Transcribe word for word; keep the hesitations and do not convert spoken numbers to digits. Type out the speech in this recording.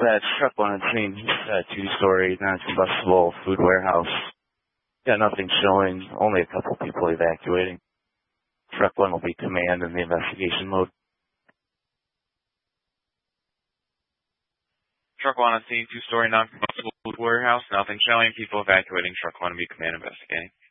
That truck one had seen a two-story non-combustible food warehouse. Got nothing showing, only a couple people evacuating. Truck one will be command in the investigation mode. Truck one on scene, two-story non-combustible food warehouse, nothing showing, people evacuating. Truck one to be command investigating.